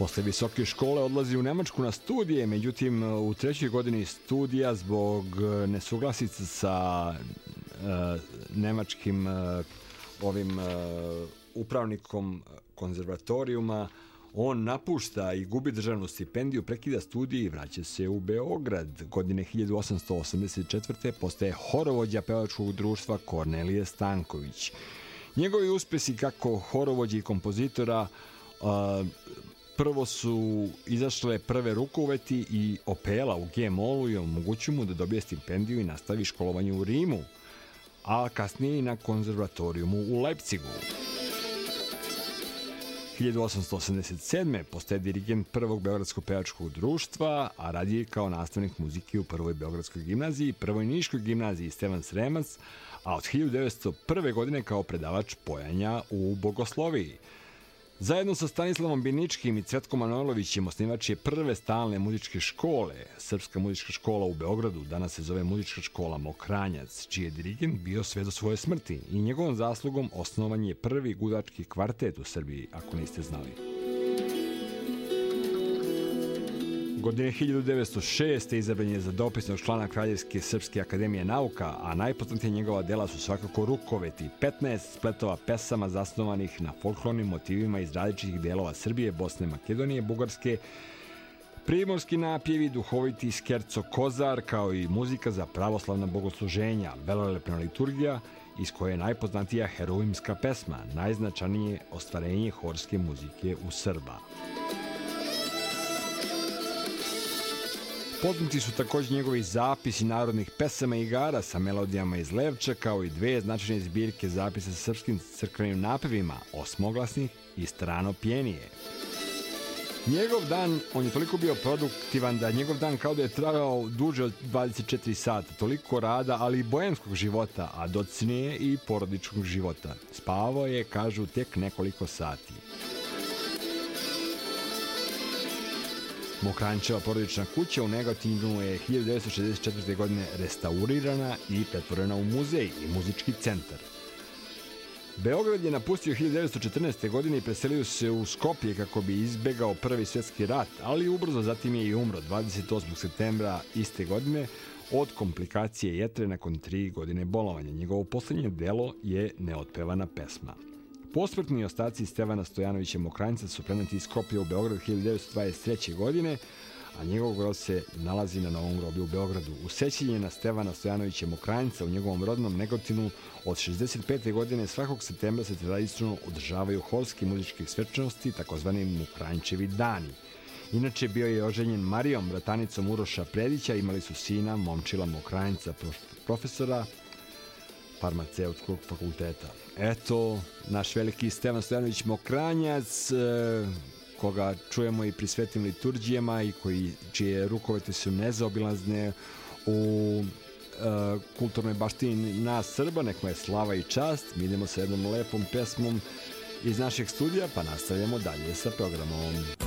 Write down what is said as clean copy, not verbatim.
Posle visoke škole odlazi u Nemačku na studije, međutim u trećoj godini studija zbog nesuglasica sa nemačkim upravnikom konzervatorijuma, on napušta i gubi državnu stipendiju, prekida studije i vraća se u Beograd. Godine 1884. postaje horovođa pevačkog društva Kornelije Stanković. Njegovi uspesi kako horovođe i kompozitora, prvo su izašle prve rukoveti i opela u G-molu i omogućuju mu da dobije stipendiju i nastavi školovanje u Rimu, a kasnije i na konzervatorijumu u Leipzigu. 1887. postaje dirigent prvog Beogradskog pevačkog društva, a radi je kao nastavnik muzike u prvoj Beogradskoj gimnaziji, prvoj Niškoj gimnaziji Stevan Sremac, a od 1901. godine kao predavač pojanja u bogosloviji. Zajedno sa Stanislavom Biničkim i Cvetkom Manojlovićem osnivač je prve stalne muzičke škole. Srpska muzička škola u Beogradu danas se zove Muzička škola Mokranjac, čiji je dirigent bio sve do svoje smrti i njegovom zaslugom osnovan je prvi gudački kvartet u Srbiji, ako niste znali. Godine 1906. izabran je za dopisnog člana Kraljevske srpske akademije nauka, a najpoznatije njegova dela su svakako Rukoveti, 15 spletova pesama zasnovanih na folklornim motivima iz različitih delova Srbije, Bosne, Makedonije, Bugarske, primorski napjevi, duhoviti skerco Kozar, kao i muzika za pravoslavna bogosluženja, velelepna liturgija, iz koje je najpoznatija heroimska pesma, najznačajnije ostvarenje horske muzike u Srba. Poznati su također njegovi zapisi narodnih pesama i igara sa melodijama iz Levča, kao i dve značajne zbirke zapisa sa srpskim crkvenim napevima, osmoglasnih i strano pjenije. Njegov dan, on je toliko bio produktivan da njegov dan kao da je trajao duže od 24 sata, toliko rada, ali i boemskog života, a docinije i porodičkog života. Spavao je, kažu, tek nekoliko sati. Mokranjčeva porodična kuća u Negotinu je 1964. godine restaurirana i pretvorena u muzej i muzički centar. Beograd je napustio 1914. godine i preselio se u Skopje kako bi izbegao Prvi svjetski rat, ali ubrzo zatim je i umro 28. septembra iste godine od komplikacije jetre nakon 3 godine bolovanja. Njegovo posljednje delo je neotpevana pesma. Posmrtni ostaci Stevana Stojanovića Mokranjca su preneti iz Skopje u Beograd 1923. godine, a njegov grob se nalazi na Novom groblju u Beogradu. U sećanje na Stevana Stojanovića Mokranjca u njegovom rodnom Negotinu od 65. godine svakog septembra se tradicionalno održavaju horske muzičke svečanosti, takozvani Mokranjčevi dani. Inače, bio je oženjen Marijom, bratanicom Uroša Predića, imali su sina Momčila Mokranjca, profesora farmaceutskog fakulteta. Eto, naš veliki Stevan Stojanović Mokranjac, koga čujemo i pri svetim liturgijama i čije rukovete su nezaobilazne u kulturnoj baštini nas Srba, nek mu je slava i čast. Mi idemo sa jednom lepom pesmom iz našeg studija, pa nastavljamo dalje sa programom.